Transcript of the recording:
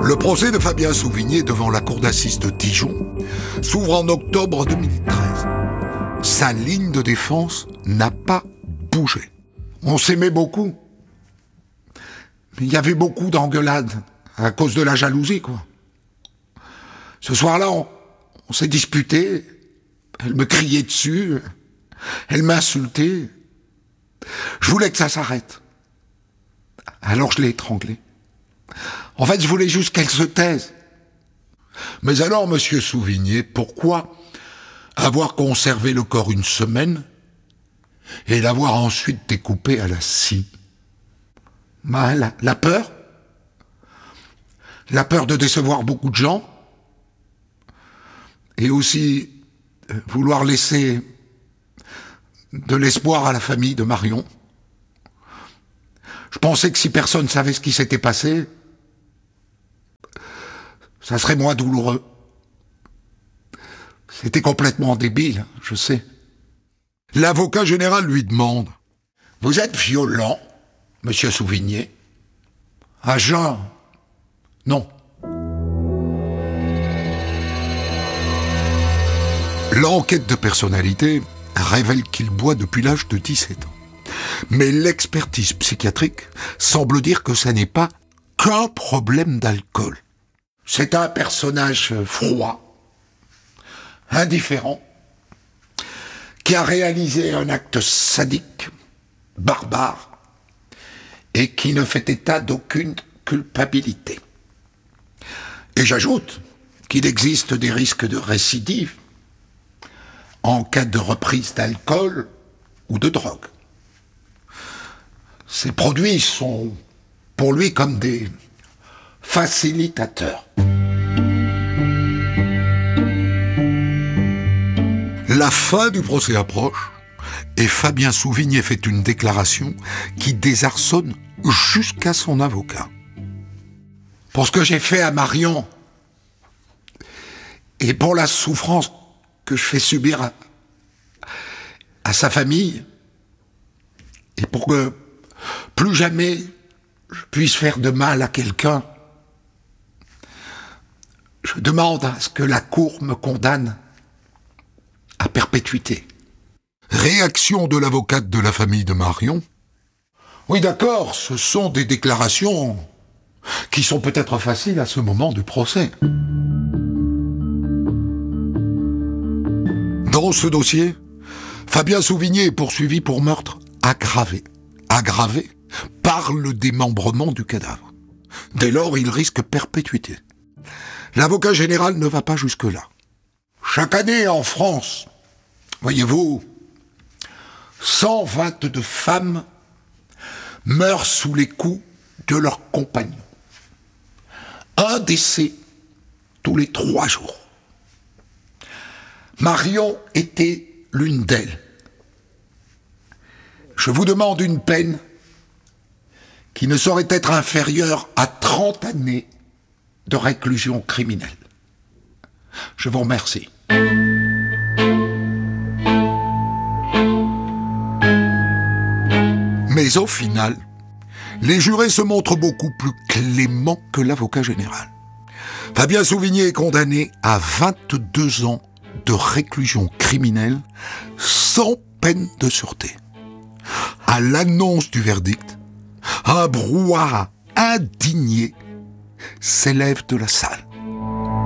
Le procès de Fabien Souvigné devant la cour d'assises de Dijon s'ouvre en octobre 2013. Sa ligne de défense n'a pas bougé. On s'aimait beaucoup. Mais il y avait beaucoup d'engueulades à cause de la jalousie, quoi. Ce soir-là, on s'est disputé. Elle me criait dessus. Elle m'insultait. Je voulais que ça s'arrête. Alors je l'ai étranglée. En fait, je voulais juste qu'elle se taise. Mais alors, monsieur Souvigné, pourquoi avoir conservé le corps une semaine et l'avoir ensuite découpé à la scie? La peur? La peur de décevoir beaucoup de gens? Et aussi vouloir laisser de l'espoir à la famille de Marion? Je pensais que si personne savait ce qui s'était passé, ça serait moins douloureux. C'était complètement débile, je sais. L'avocat général lui demande « Vous êtes violent, monsieur Souvigné ?» « À jeun, non. » L'enquête de personnalité révèle qu'il boit depuis l'âge de 17 ans. Mais l'expertise psychiatrique semble dire que ça n'est pas qu'un problème d'alcool. C'est un personnage froid, indifférent, qui a réalisé un acte sadique, barbare, et qui ne fait état d'aucune culpabilité. Et j'ajoute qu'il existe des risques de récidive en cas de reprise d'alcool ou de drogue. Ces produits sont pour lui comme des facilitateurs. La fin du procès approche et Fabien Souvigné fait une déclaration qui désarçonne jusqu'à son avocat. Pour ce que j'ai fait à Marion et pour la souffrance que je fais subir à sa famille, et pour que plus jamais je puisse faire de mal à quelqu'un, je demande à ce que la cour me condamne à perpétuité. Réaction de l'avocate de la famille de Marion. Oui, d'accord, ce sont des déclarations qui sont peut-être faciles à ce moment du procès. Dans ce dossier, Fabien Souvigné est poursuivi pour meurtre aggravé. Aggravé par le démembrement du cadavre. Dès lors, il risque perpétuité. L'avocat général ne va pas jusque-là. Chaque année en France, voyez-vous, 122 femmes meurent sous les coups de leurs compagnons. Un décès tous les 3 jours. Marion était l'une d'elles. Je vous demande une peine qui ne saurait être inférieure à 30 années de réclusion criminelle. Je vous remercie. Mais au final, les jurés se montrent beaucoup plus cléments que l'avocat général. Fabien Souvigné est condamné à 22 ans de réclusion criminelle sans peine de sûreté. À l'annonce du verdict, un brouhaha indigné s'élève de la salle.